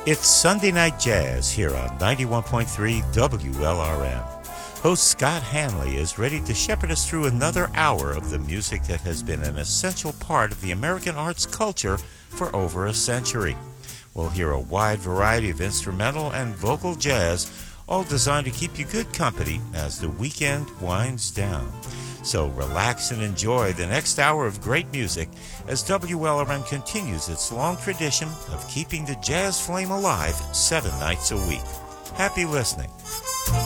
It's Sunday Night Jazz here on 91.3 WLRM. Host Scott Hanley is ready to shepherd us through another hour of the music that has been an essential part of the American arts culture for over a century. We'll hear a wide variety of instrumental and vocal jazz, all designed to keep you good company as the weekend winds down. So relax and enjoy the next hour of great music as WLRM continues its long tradition of keeping the jazz flame alive 7 nights a week. Happy listening.